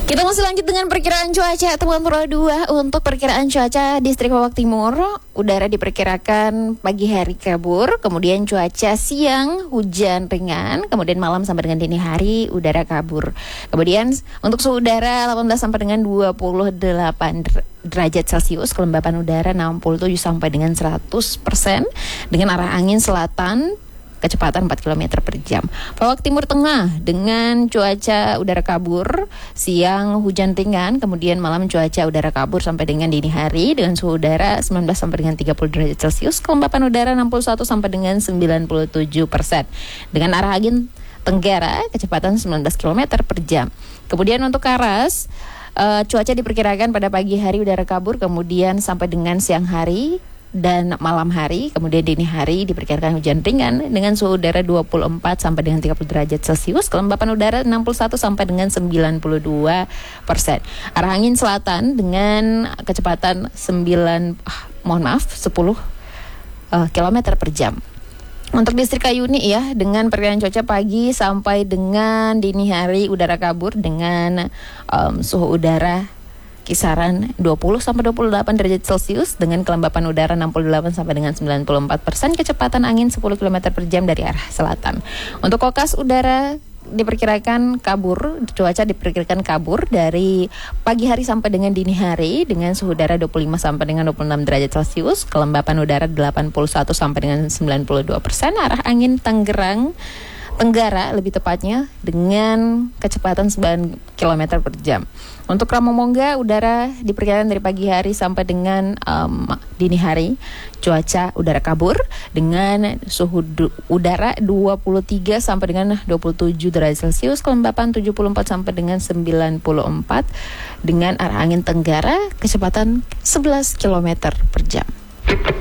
Kita masih lanjut dengan perkiraan cuaca teman Pro 2. Untuk perkiraan cuaca distrik Lombok Timur, udara diperkirakan pagi hari kabur, kemudian cuaca siang hujan ringan, kemudian malam sampai dengan dini hari udara kabur. Kemudian untuk suhu udara 18 sampai dengan 28 derajat Celcius, kelembapan udara 67 sampai dengan 100% dengan arah angin selatan kecepatan 4 km per jam. Lombok Timur Tengah dengan cuaca udara kabur, siang hujan ringan, kemudian malam cuaca udara kabur sampai dengan dini hari dengan suhu udara 19 sampai dengan 30 derajat Celcius, kelembapan udara 61 sampai dengan 97%. Dengan arah angin tenggara kecepatan 19 km per jam. Kemudian untuk Karas, cuaca diperkirakan pada pagi hari udara kabur, kemudian sampai dengan siang hari dan malam hari, kemudian dini hari diperkirakan hujan ringan dengan suhu udara 24 sampai dengan 30 derajat Celcius, kelembapan udara 61 sampai dengan 92%. Arah angin selatan dengan kecepatan 10 km per jam. Untuk distrik Kayuni ya, dengan perkiraan cuaca pagi sampai dengan dini hari udara kabur dengan suhu udara kisaran 20 sampai 28 derajat Celcius dengan kelembapan udara 68 sampai dengan 94%, kecepatan angin 10 km per jam dari arah selatan. Untuk kokas udara diperkirakan kabur, cuaca diperkirakan kabur dari pagi hari sampai dengan dini hari dengan suhu udara 25 sampai dengan 26 derajat Celcius, kelembapan udara 81 sampai dengan 92%, arah angin Tenggara lebih tepatnya dengan kecepatan 9 km per jam. Untuk Ramomongga, udara diperkirakan dari pagi hari sampai dengan dini hari, cuaca udara kabur dengan suhu udara 23 sampai dengan 27 derajat Celcius, kelembapan 74 sampai dengan 94 dengan arah angin tenggara kecepatan 11 km per jam.